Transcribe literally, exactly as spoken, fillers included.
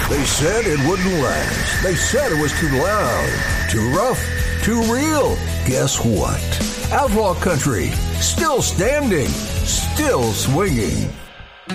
They said it wouldn't last. They said it was too loud, too rough, too real. Guess what? Outlaw Country, still standing, still swinging.